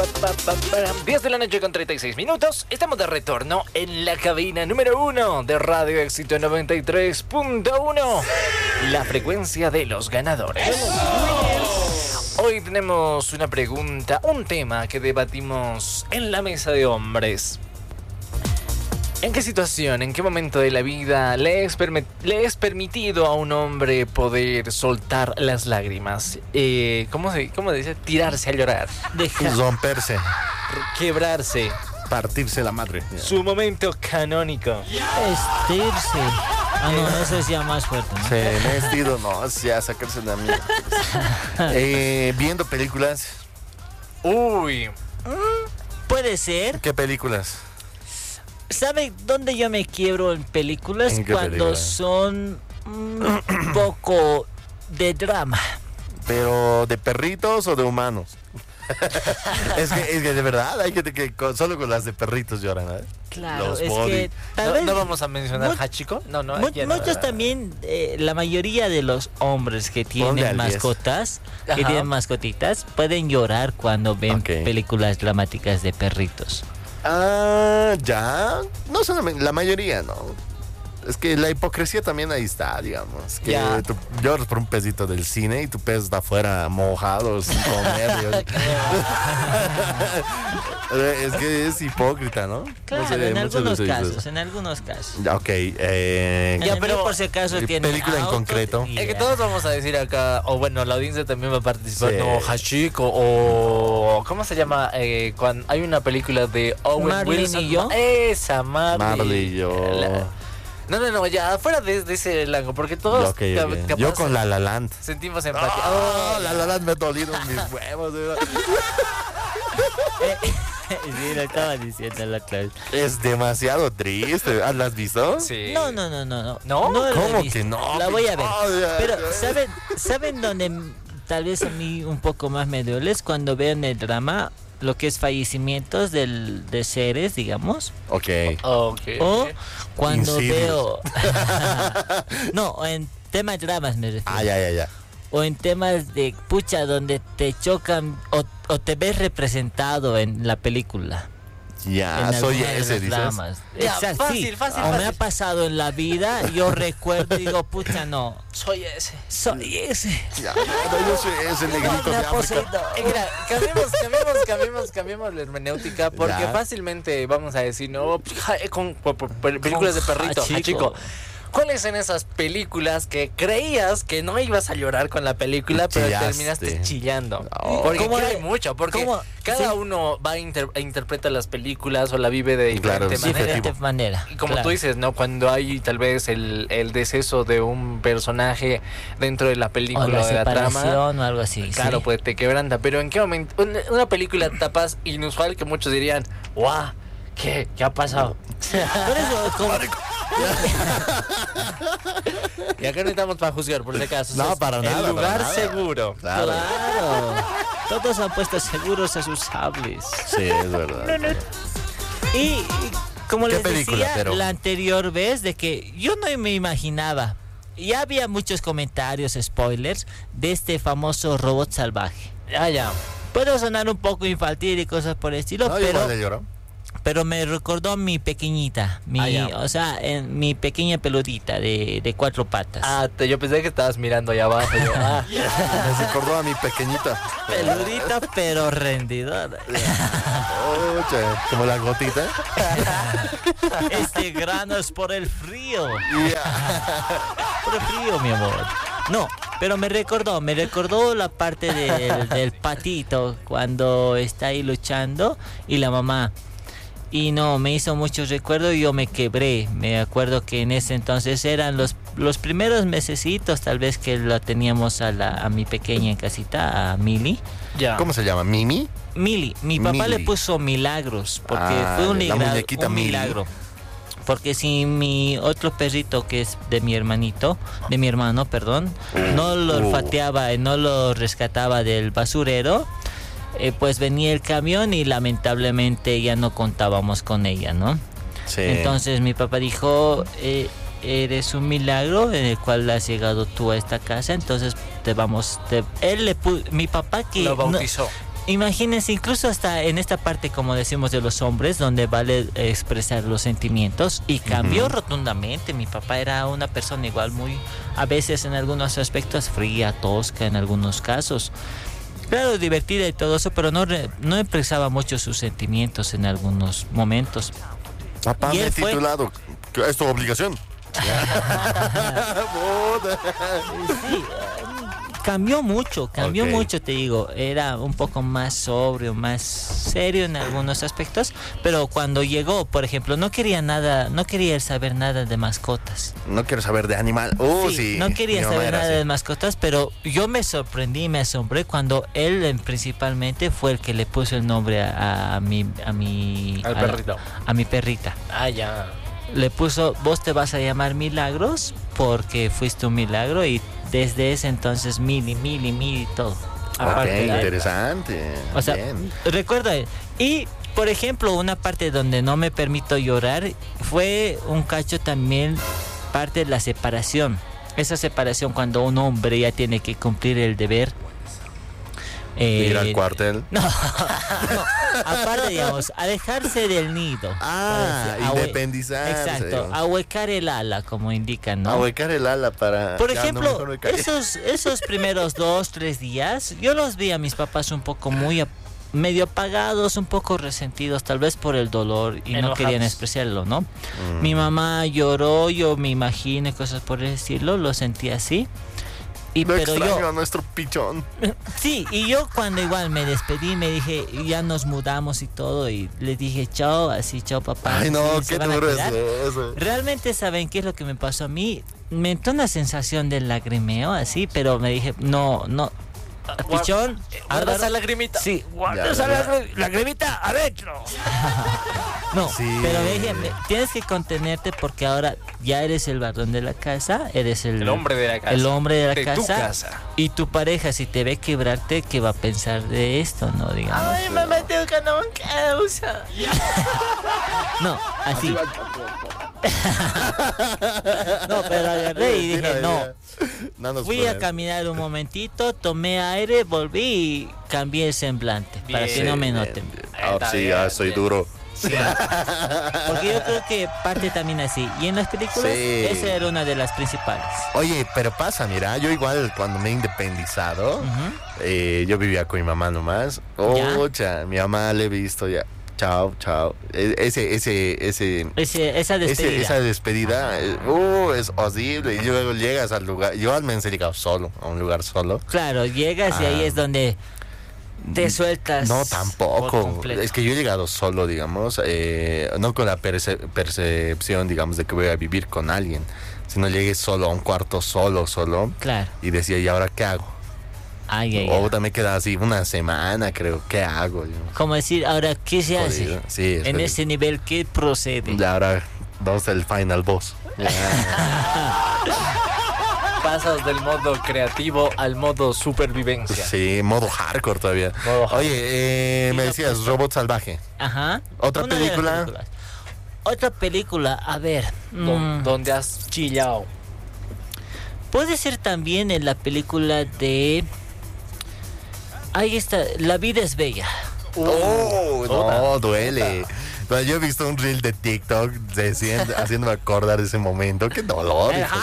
10 de la noche con 36 minutos. Estamos de retorno en la cabina número 1 de Radio Éxito 93.1. La frecuencia de los ganadores. Hoy tenemos una pregunta, un tema que debatimos en la mesa de hombres. ¿En qué situación, en qué momento de la vida le es permitido a un hombre poder soltar las lágrimas? ¿Cómo dice? Tirarse a llorar. Romperse. Quebrarse. Partirse la madre. Su momento canónico. Estirse. Ah, no, eso es ya más fuerte, ¿no? Sí, me he vestido, no, ya sacarse la mierda. Viendo películas. Uy. Puede ser. ¿Qué películas? ¿Sabe dónde yo me quiebro en películas? ¿En qué Cuando película? son un poco de drama. ¿Pero de perritos o de humanos? es que de verdad hay gente que solo con las de perritos lloran, ¿eh? Claro, Los es body. que tal vez No vamos a mencionar mu- Hachiko. No, aquí no. muchos también, la mayoría de los hombres que Ponle tienen al 10. mascotas, que Ajá. tienen mascotitas, pueden llorar cuando ven Ok. películas dramáticas de perritos. Ah, ya. No solamente, la mayoría, ¿no? Es que la hipocresía también ahí está, digamos. Que Ya. tú lloras por un pesito del cine y tu pez está afuera mojado, sin comer. Es que es hipócrita, ¿no? Claro, No sé, en muchas algunos veces casos, dices. en algunos casos. Ya, ok. Ya, pero- por si acaso tiene película en auto concreto. y Es que ya. todos vamos a decir acá, o bueno, la audiencia también va a participar, Sí. como Hachiko, o ¿cómo se llama? Cuando hay una película de Owen Marley Wilson. y yo. Esa, Marley. Marley y yo. No, ya, fuera de ese largo, porque todos Ok. capaz Yo con La La Land. sentimos empatía. Oh, La La Land me ha dolido mis huevos. de verdad. Sí, lo estaba diciendo la otra vez. Es demasiado triste. ¿Ah, ¿la has visto? Sí. No. ¿No? No la he ¿Cómo visto. que no? La voy a ver. Oh, ya, Pero, ya. ¿saben dónde tal vez a mí un poco más me duele? Es cuando veo en el drama lo que es fallecimientos de seres, digamos. Ok. Ok. O cuando Insidious. veo... No, en temas dramas me refiero. Ah, ya. O en temas de pucha donde te chocan o te ves representado en la película. Ya, en soy alguna de ese, las dices. dramas. Ya, Exacto, fácil, sí. fácil, O me fácil. ha pasado en la vida, yo recuerdo y digo, pucha, no, Soy ese. soy ese. Ya, no, yo soy ese negrito Me de ha África. poseído. Mira, cambiemos la hermenéutica porque Ya. fácilmente vamos a decir, no, con películas de perrito, Hachiko. chico. ¿Cuáles son esas películas que creías que no ibas a llorar con la película, pero Chillaste. terminaste chillando? Oh. Porque ¿Cómo hay de- mucho, porque cómo? cada Sí. uno va a interpreta las películas o la vive de Claro, diferente sí, manera. Diferente manera. Y como claro. tú dices, ¿no? Cuando hay tal vez el deceso de un personaje dentro de la O película la o de la trama, separación o algo así. claro, sí. pues te quebranta. Pero ¿en qué momento? Una película tapas inusual que muchos dirían, ¡guau! ¿Qué ha pasado? Por eso, como- Y acá no estamos para juzgar, por si acaso. No, O sea, para el nada, lugar para nada. seguro. Claro. claro. Todos han puesto seguros a sus sables. Sí, es verdad. Y como ¿Qué les película, decía pero? la anterior vez, de que yo no me imaginaba. Ya había muchos comentarios, spoilers, de este famoso robot salvaje. Ya. Puedo sonar un poco infantil y cosas por el estilo, No, yo igual le lloro. pero me recordó a mi pequeñita, Ya. o sea, en mi pequeña peludita de 4 patas. Yo pensé que estabas mirando allá abajo. Yo, Me recordó a mi pequeñita. Peludita pero rendidora. Oye, como la gotita. Este grano es por el frío. Ya. Por el frío, mi amor. No, pero me recordó la parte del patito cuando está ahí luchando y la mamá. Y no, me hizo mucho recuerdo y yo me quebré. Me acuerdo que en ese entonces eran los primeros mesecitos tal vez que lo teníamos a mi pequeña en casita, a Mili. ya. ¿Cómo se llama? ¿Mimi? Mili, mi papá Mili. le puso Milagros porque Ah, fue un, la muñequita un Mili. milagro. Porque si mi otro perrito que es de mi hermano, perdón, no lo olfateaba y no lo rescataba del basurero, pues venía el camión y lamentablemente ya no contábamos con ella, ¿no? Sí. Entonces mi papá dijo, eres un milagro en el cual has llegado tú a esta casa, entonces mi papá que Lo no- bautizó. imagínense, incluso hasta en esta parte, como decimos, de los hombres, donde vale expresar los sentimientos, y cambió rotundamente. Mi papá era una persona igual muy, a veces en algunos aspectos fría, tosca en algunos casos. Claro, divertida y todo eso, pero no expresaba mucho sus sentimientos en algunos momentos. Papá, Y me he él fue- titulado. Es tu obligación. Sí, cambió mucho, Ok. mucho, te digo. Era un poco más sobrio, más serio en algunos aspectos, pero cuando llegó, por ejemplo, no quería saber nada de mascotas. No quiero saber de animal. Sí. No quería Mi mamá saber era nada así. de mascotas, pero yo me sorprendí, me asombré cuando él principalmente fue el que le puso el nombre a mi Al perrito. a mi perrita. Ah, ya. Le puso, vos te vas a llamar Milagros porque fuiste un milagro, y desde ese entonces Mili todo. Ok, Aparte de- interesante. o sea, Bien. recuerda. Y por ejemplo, una parte donde no me permito llorar fue un cacho también, parte de la separación. Esa separación cuando un hombre ya tiene que cumplir el deber. Ir al cuartel. No, aparte, digamos, alejarse del nido. Ah, Ahue- independizarse. Exacto, digamos. ahuecar el ala, como indican, ¿no? Ahuecar el ala para. Por Ya, no, ejemplo, mejor me callo. esos primeros 2-3 días, yo los vi a mis papás un poco medio apagados, un poco resentidos, tal vez por el dolor, y no Enojados. querían expresarlo, ¿no? Mi mamá lloró, yo me imagino, cosas por el estilo, lo sentí así. No Pero extraño yo, a nuestro pichón. sí, y yo cuando igual me despedí, me dije, ya nos mudamos y todo, y les dije chao, así, chao papá. Ay, no, sí, se qué van a duro es cuidar. eso. Realmente, ¿saben qué es lo que me pasó a mí? Me entró una sensación de lagrimeo así, pero me dije, no, pichón, Guarda esa Álvaro. lagrimita. Sí, Guarda Ya, esa ya. lagrimita adentro. no, Sí. pero me dije, tienes que contenerte porque ahora ya eres el varón de la casa, eres El hombre de la casa. el hombre de la De tu casa, casa. y tu pareja, si te ve quebrarte, ¿qué va a pensar de esto, no? Digamos. Ay, mamá, tengo que no causa. No, así. No, pero agarré y dije, Mira, no. mira. No nos Fui a ponen. caminar un momentito, tomé aire, volví y cambié el semblante para que Bien, no me Bien, noten. bien. Está Ahora sí, bien, ya soy bien. duro. Porque yo creo que parte también así. Y en las películas, Sí. esa era una de las principales. Oye, pero pasa, mira, yo igual cuando me he independizado, yo vivía con mi mamá nomás. ¿Ya? Ocha, mi mamá le he visto ya. Chao, chao. Esa Esa despedida. esa despedida es horrible. Y luego llegas al lugar. Yo me he llegado solo, a un lugar solo. Claro, llegas y ahí es donde te sueltas. No, por tampoco. completo. Es que yo he llegado solo, digamos, no con la percepción, digamos, de que voy a vivir con alguien, sino llegué solo a un cuarto solo. Claro. Y decía, ¿y ahora qué hago? Ay, ay, O ay. también queda así una semana, creo. ¿Qué hago? Como decir, ahora, ¿qué se hace? Jodido. Sí, es En jodido. ese nivel, ¿qué procede? Y ahora vamos al final boss. Pasas del modo creativo al modo supervivencia. Sí, modo hardcore todavía. Modo hardcore. Oye, me decías Robot Salvaje. Ajá. ¿Otra Una de las película? películas. Otra película, a ver. Donde has chillado. Puede ser también en la película de... Ahí está, La vida es bella. Oh, toda, no, duele. Bueno, yo he visto un reel de TikTok haciéndome acordar de ese momento. Qué dolor. hijo.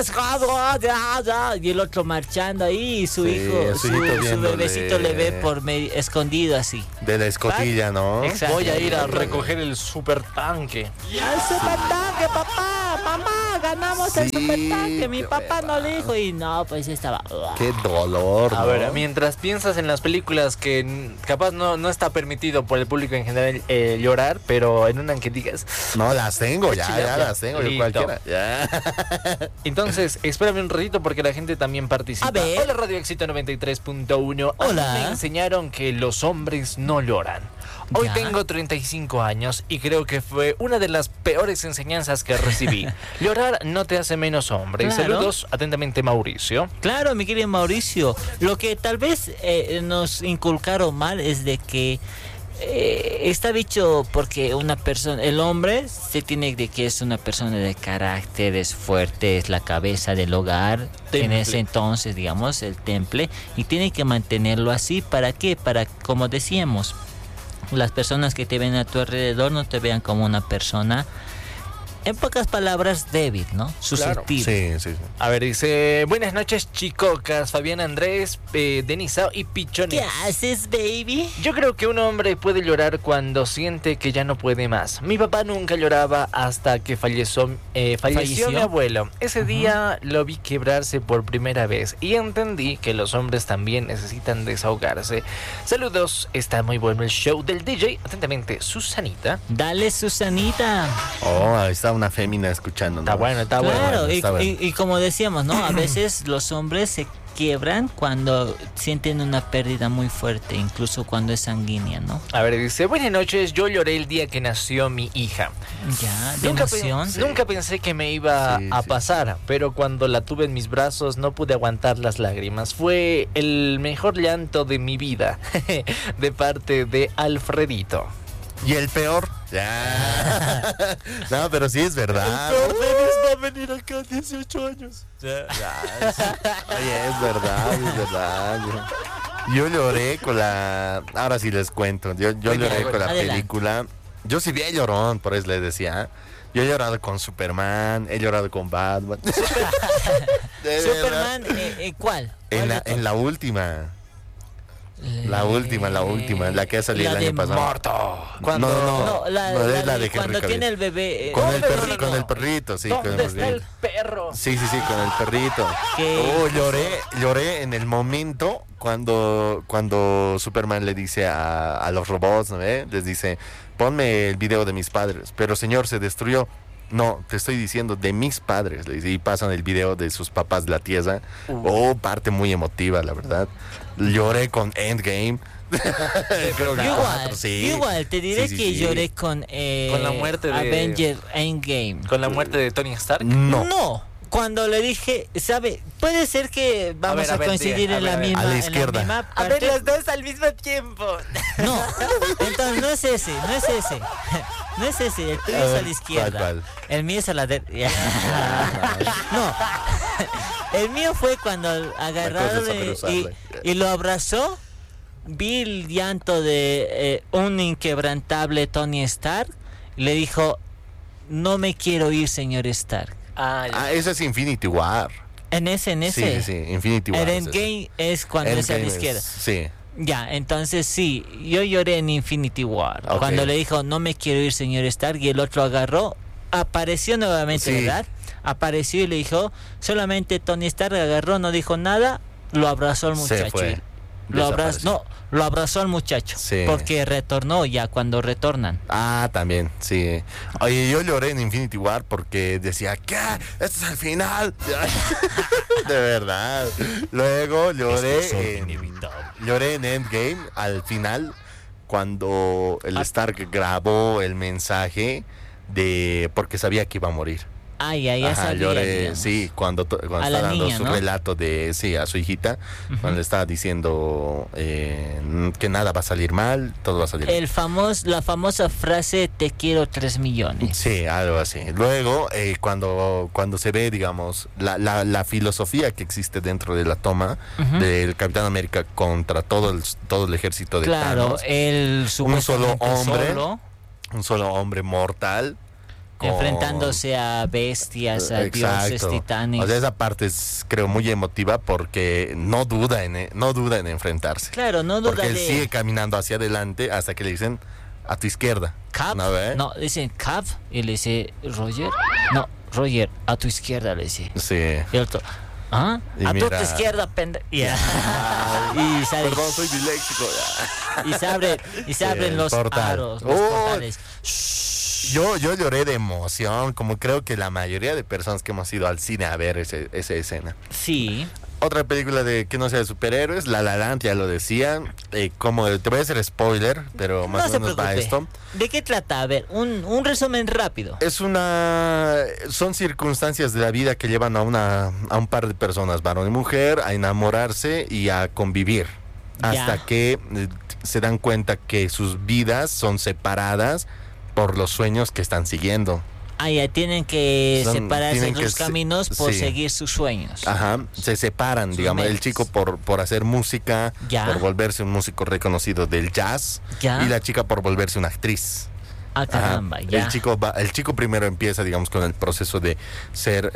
Y el otro marchando ahí, y su Sí, hijo, su su, hijito su viéndole. bebecito le ve por escondido así. De la escotilla, ¿no? Exacto. Voy a ir a recoger el super tanque. ¡Al supertanque, papá! ¡Mamá! ¡Ganamos el Sí, supertanque! Mi qué papá no le dijo y no, pues estaba... Qué dolor. A ¿no? ver, mientras piensas en las películas que capaz no está permitido por el público en general llorar, pero en una que digas... No, las tengo, ya Ya, las tengo, yo listo. cualquiera. Ya. Entonces, espérame un ratito porque la gente también participa. A ver. Hola, Radio Éxito 93.1. A mí Hola. me enseñaron que los hombres no lloran. Hoy Ya. tengo 35 años y creo que fue una de las peores enseñanzas que recibí. Llorar no te hace menos hombre. Claro. Saludos, atentamente, Mauricio. Claro, mi querido Mauricio. Lo que tal vez nos inculcaron mal es de que Está dicho porque una persona, el hombre se tiene de que es una persona de carácter, es fuerte, es la cabeza del hogar, en ese entonces, digamos, el temple, y tiene que mantenerlo así. ¿Para qué? Para, como decíamos, las personas que te ven a tu alrededor no te vean como una persona, en pocas palabras, débil, ¿no? Susceptible. Sí. A ver, dice, buenas noches, chicocas, Fabián Andrés, Denisao y Pichones. ¿Qué haces, baby? Yo creo que un hombre puede llorar cuando siente que ya no puede más. Mi papá nunca lloraba hasta que falleció mi abuelo. Ese día lo vi quebrarse por primera vez y entendí que los hombres también necesitan desahogarse. Saludos, está muy bueno el show del DJ. Atentamente, Susanita. Dale, Susanita. Oh, ahí está una fémina escuchando, ¿no? Está bueno. Claro, está bueno. y como decíamos, ¿no? A veces los hombres se quiebran cuando sienten una pérdida muy fuerte, incluso cuando es sanguínea, ¿no? A ver, dice, buenas noches, yo lloré el día que nació mi hija. Ya, de emoción. Nunca pensé que me iba a pasar, pero cuando la tuve en mis brazos no pude aguantar las lágrimas. Fue el mejor llanto de mi vida, de parte de Alfredito. ¿Y el peor? Ya. No, pero sí es verdad. El peor va a venir acá a 18 años. Ya, sí. Oye, es verdad. Yo lloré con la... Ahora sí les cuento. Yo lloré con la adelante. película. Yo sí bien llorón, por eso les decía. Yo he llorado con Superman, he llorado con Batman. Superman, ¿cuál? En la última. La última, la que ha salido el año pasado. Muerto. No, es la de cuando Henry tiene Cavill. el bebé. Con el perrito, sí, con ¿Dónde el está el perrito. perro? Sí, con el perrito. ¿Qué? Oh, lloré en el momento cuando Superman le dice a los robots, ¿no? Les dice, ponme el video de mis padres. Pero señor, se destruyó. No, te estoy diciendo de mis padres. Le dice, y pasan el video de sus papás de la tierra. Oh, parte muy emotiva, la verdad. Lloré con Endgame. Creo que Igual, te diré que lloré con la muerte de Avengers Endgame. ¿Con la muerte de Tony Stark? No. Cuando le dije, ¿sabe? Puede ser que vamos a coincidir en la misma. A la izquierda. En la misma parte. A ver, los dos al mismo tiempo. No, entonces no es ese. No es ese, el tuyo es a la izquierda. ¿Cuál? El mío es a la derecha. No, el mío fue cuando agarraron y lo abrazó. Vi el llanto de un inquebrantable Tony Stark. Le dijo, no me quiero ir, señor Stark. Ese es Infinity War. En ese. Sí, Infinity War. El Endgame es cuando es a la izquierda. Sí. Ya, entonces sí, yo lloré en Infinity War. Okay. Cuando le dijo, no me quiero ir, señor Stark, y el otro agarró, apareció nuevamente, Sí. ¿verdad? Apareció y le dijo, solamente Tony Stark agarró, no dijo nada, lo abrazó al muchacho. Se fue. Lo abrazó al muchacho. Sí. Porque retornó ya cuando retornan. También, sí. Oye, yo lloré en Infinity War porque decía, ¿qué? ¿Esto es el final? De verdad. Luego lloré en Endgame al final cuando el Stark grabó el mensaje de porque sabía que iba a que Ya sabía, lloré, digamos. sí, cuando A está la dando niña, su ¿no? relato a su hijita, cuando le estaba diciendo que nada va a salir mal, todo va a salir mal. La famosa frase, te quiero 3 millones. Sí, algo así. Luego, cuando se ve, digamos, la filosofía que existe dentro de la toma del Capitán América contra todo el ejército de Thanos, él supuestamente un solo hombre mortal, enfrentándose a bestias, a dioses titanes. O sea, esa parte es, creo, muy emotiva porque no duda en enfrentarse. Claro, no duda porque él sigue caminando hacia adelante hasta que le dicen a tu izquierda. Cap, no, dicen Cap y le dice Roger. No, Roger, a tu izquierda le dice. Sí. Y el otro, ¿ah? Y a mira, tu izquierda, pendejo. Y sale, perdón, soy disléxico. y se abren los aros, los portales. Yo lloré de emoción, como creo que la mayoría de personas que hemos ido al cine a ver esa escena. Sí. Otra película que no sea de superhéroes, La La Land, ya lo decían. Como te voy a hacer spoiler, pero más o menos va esto. ¿De qué trata? A ver, un resumen rápido. Son circunstancias de la vida que llevan a un par de personas, varón y mujer, a enamorarse y a convivir. hasta que se dan cuenta que sus vidas son separadas por los sueños que están siguiendo. Ya tienen que separarse tienen sus que caminos por sí. seguir sus sueños. Ajá, se separan, Sus digamos, el metas. chico por hacer música, Ya. por volverse un músico reconocido del jazz, Ya. y la chica por volverse una actriz. Caramba, Ajá. ya. El chico primero empieza, digamos, con el proceso de ser,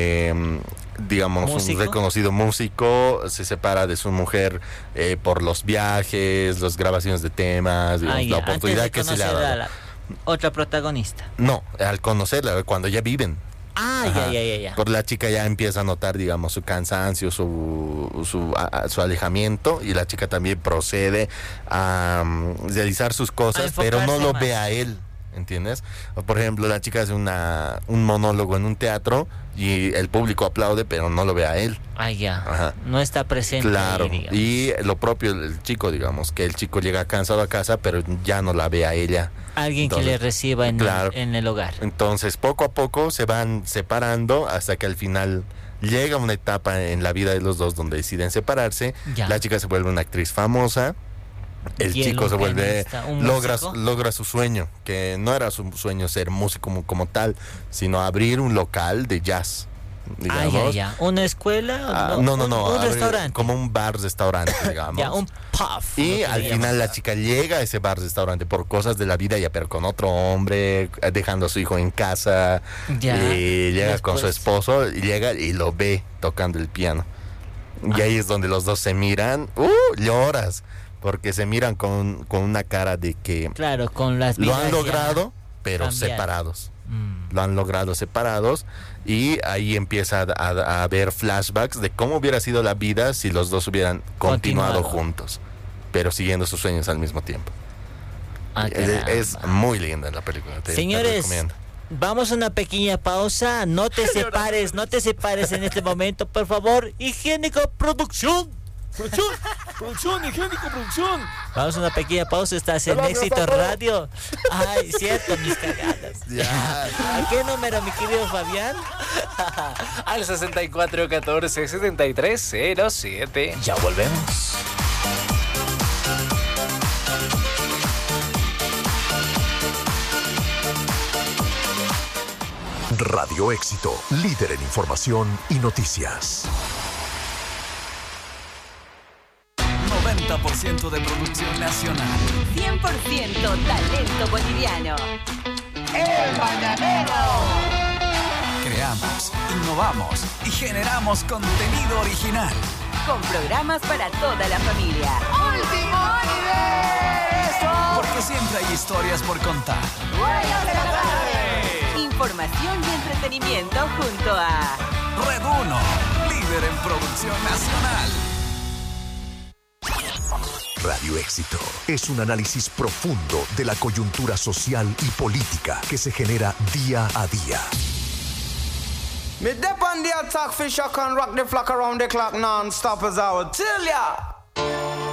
digamos, ¿Músico? un reconocido músico, se separa de su mujer por los viajes, las grabaciones de temas, digamos, ya. la oportunidad Antes de que se le ha conocer a dado. la otra protagonista. No, al conocerla, cuando ya viven. Ajá. Ya. Por la chica ya empieza a notar, digamos, su cansancio, su alejamiento, y la chica también procede a realizar sus cosas, pero no enfocarse lo más. ve a él, ¿entiendes? O, por ejemplo, la chica hace un monólogo en un teatro y el público aplaude, pero no lo ve a él. Ya. Ajá. No está presente. Claro, ahí, digamos. y lo propio el chico, digamos, que el chico llega cansado a casa, pero ya no la ve a ella. Alguien Entonces, que le reciba claro. en el hogar. Entonces, poco a poco se van separando hasta que al final llega una etapa en la vida de los dos donde deciden separarse. Ya. La chica se vuelve una actriz famosa. El Y él chico un se vuelve, pianista, un músico. logra su sueño, que no era su sueño ser músico como tal, sino abrir un local de jazz. Digamos. Ya. ¿Una escuela? No, Un abre restaurante. como un bar-restaurante, digamos. Ya, un pub. Y lo que al le final llaman. la chica llega a ese bar-restaurante por cosas de la vida, ya, pero con otro hombre, dejando a su hijo en casa. Ya. Y llega con su Después. esposo, y llega y lo ve tocando el piano. Y ahí es donde los dos se miran. Lloras. Porque se miran con una cara de que Claro, con las lo vidas han ya logrado, pero cambiaron. separados. Mm. Lo han logrado separados, y ahí empieza a haber flashbacks de cómo hubiera sido la vida si los dos hubieran continuado juntos, pero siguiendo sus sueños al mismo tiempo. Es Caramba. muy linda la película. Te Señores, recomiendo. vamos a una pequeña pausa. No te separes en este momento, por favor. Higiénico Producción. Producción, higiénico, producción. Vamos a una pequeña pausa. Estás en Éxito Radio. Ay, cierto, mis cagadas. Ya. ¿A qué número, mi querido Fabián? Al 6414-7307. Ya volvemos. Radio Éxito, líder en información y noticias. 90% de producción nacional. 100% talento boliviano. El Mañanero. Creamos, innovamos y generamos contenido original. Con programas para toda la familia. ¡Último universo! Porque siempre hay historias por contar. Información y entretenimiento junto a Red 1, líder en producción nacional. Radio Éxito es un análisis profundo de la coyuntura social y política que se genera día a día. Me dip on the attack, fish, I can rock the flock around the clock non-stop as I would tell ya.